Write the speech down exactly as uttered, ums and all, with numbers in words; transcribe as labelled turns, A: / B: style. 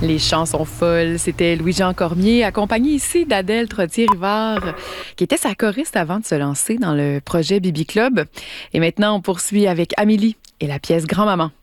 A: Les chansons folles, c'était Louis-Jean Cormier, accompagné ici d'Adèle Trottier-Rivard, qui était sa choriste avant de se lancer dans le projet Bibi Club. Et maintenant, on poursuit avec Amélie et la pièce Grand-Maman.